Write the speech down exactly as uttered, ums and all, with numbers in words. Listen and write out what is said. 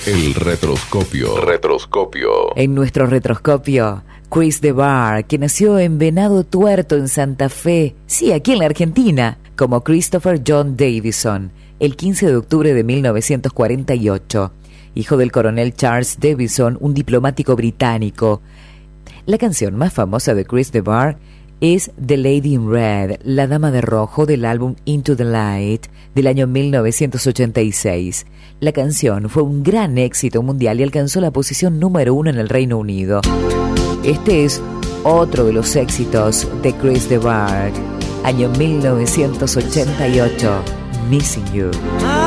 El retroscopio. Retroscopio. En nuestro retroscopio, Chris DeBarr, que nació en Venado Tuerto, en Santa Fe, sí, aquí en la Argentina, como Christopher John Davison, el quince de octubre de mil novecientos cuarenta y ocho, hijo del coronel Charles Davison, un diplomático británico. La canción más famosa de Chris DeBarr es The Lady in Red, la dama de rojo, del álbum Into the Light del año mil novecientos ochenta y seis. La canción fue un gran éxito mundial y alcanzó la posición número uno en el Reino Unido. Este es otro de los éxitos de Chris DeBarr, año mil novecientos ochenta y ocho, Missing You.